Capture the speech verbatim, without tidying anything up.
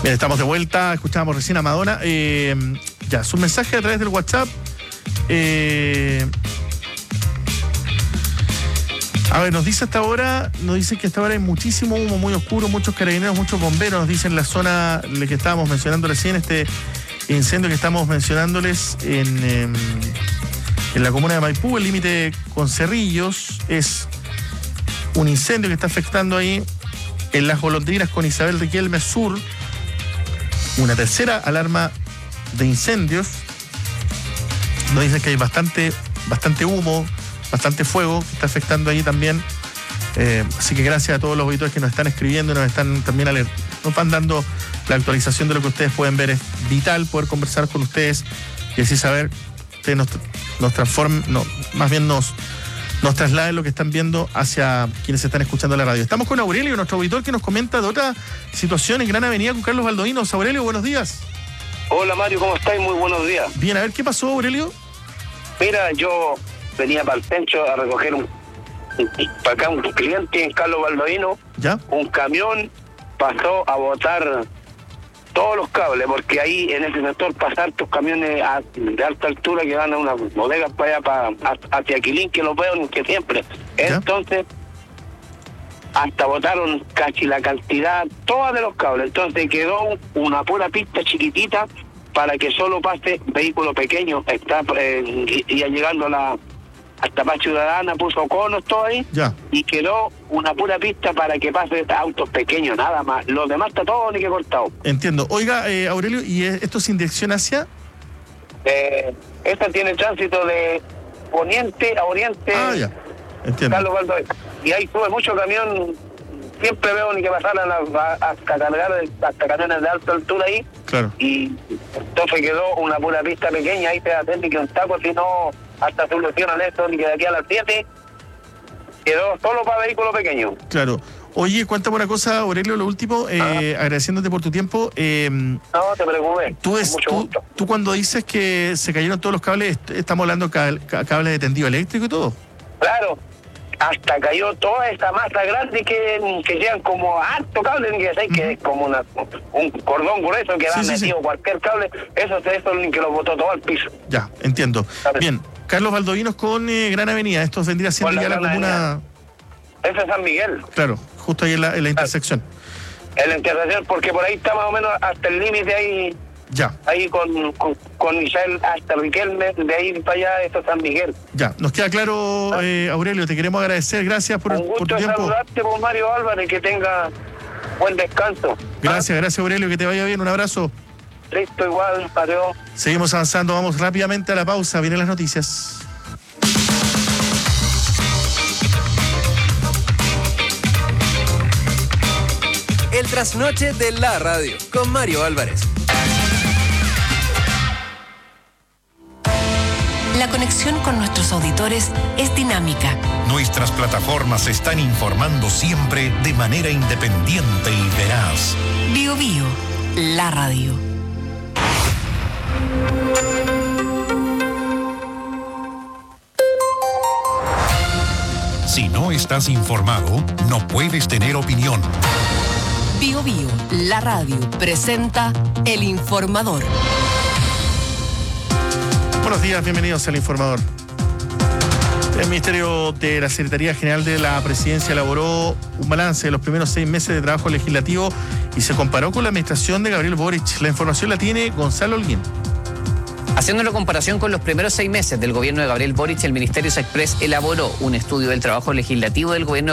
Bien, estamos de vuelta, escuchábamos recién a Madonna. Eh, ya, su mensaje a través del WhatsApp. Eh, a ver, nos dice hasta ahora, nos dice que hasta ahora hay muchísimo humo, muy oscuro, muchos carabineros, muchos bomberos, nos dicen la zona la que estábamos mencionando recién, este incendio que estamos mencionándoles en, eh, en la comuna de Maipú, el límite con Cerrillos, es un incendio que está afectando ahí en Las Golondrinas con Isabel Riquelme Sur. Una tercera alarma de incendios. Nos dicen que hay bastante, bastante humo, bastante fuego que está afectando ahí también. Eh, así que gracias a todos los auditores que nos están escribiendo, nos están también alert- nos van dando la actualización de lo que ustedes pueden ver. Es vital poder conversar con ustedes y así saber que nos, nos transformen, no, más bien nos, nos trasladen lo que están viendo hacia quienes están escuchando la radio. Estamos con Aurelio, nuestro auditor, que nos comenta de otra situación en Gran Avenida con Carlos Baldovinos. Aurelio, buenos días. Hola Mario, ¿cómo estáis? Muy buenos días. Bien, a ver, ¿qué pasó, Aurelio? Mira, yo venía para el centro a recoger un, para acá un cliente en Carlos Baldovino. ¿Ya? Un camión pasó a botar todos los cables, porque ahí en ese sector pasan tus camiones a, de alta altura que van a unas bodegas para allá, para, hacia Quilín, que los veo que siempre. ¿Ya? Entonces, hasta botaron casi la cantidad, toda de los cables. Entonces quedó una pura pista chiquitita para que solo pase vehículo pequeño. Está eh, ya llegando a la hasta Paz Ciudadana, puso conos todo ahí. Ya. Y quedó una pura pista para que pase autos pequeños, nada más. Los demás está todo ni que cortado. Entiendo. Oiga, eh, Aurelio, ¿y esto sin dirección hacia? Eh, esta tiene tránsito de poniente a oriente. Ah, ya. Entiendo. Carlos Baldovino. Y ahí sube mucho camión. Siempre veo ni que pasaran hasta cargar hasta camiones de alta altura ahí. Claro. Y entonces quedó una pura pista pequeña, ahí te da ni que un taco, si no hasta solucionan esto, ni que de aquí a las siete quedó solo para vehículos pequeños. Claro. Oye, cuéntame una cosa, Aurelio, lo último, eh, agradeciéndote por tu tiempo. Eh, no te preocupes, tú, es, mucho tú, gusto. tú cuando dices que se cayeron todos los cables, estamos hablando de cables de tendido eléctrico y todo. Claro. Hasta cayó toda esa masa grande que, que llegan como harto cable, que, uh-huh. que es como una, un cordón grueso que va sí, metido sí, sí. cualquier cable, eso es eso que lo botó todo al piso. Ya, entiendo. ¿Sabes? Bien, Carlos Baldovinos con eh, Gran Avenida, esto vendría siendo ya la comuna... Ese es San Miguel. Claro, justo ahí en la, en la intersección. En la intersección, porque por ahí está más o menos hasta el límite ahí... Ya. Ahí con, con, con Isabel hasta Riquelme, de ahí para allá, esto es San Miguel. Ya, nos queda claro, eh, Aurelio, te queremos agradecer, gracias por, Un gusto por tu tiempo. saludarte, por Mario Álvarez, que tenga buen descanso. Gracias, ¿Ah? gracias Aurelio, que te vaya bien, un abrazo. Listo, igual, adiós. Seguimos avanzando, vamos rápidamente a la pausa, vienen las noticias. El trasnoche de la radio, con Mario Álvarez. La conexión con nuestros auditores es dinámica. Nuestras plataformas están informando siempre de manera independiente y veraz. Bio Bio, la radio. Si no estás informado, no puedes tener opinión. Bio Bio, la radio, presenta El Informador. Buenos días, bienvenidos al Informador. El Ministerio de la Secretaría General de la Presidencia elaboró un balance de los primeros seis meses de trabajo legislativo y se comparó con la administración de Gabriel Boric. La información la tiene Gonzalo Holguín. Haciendo una comparación con los primeros seis meses del gobierno de Gabriel Boric, el Ministerio Express elaboró un estudio del trabajo legislativo del gobierno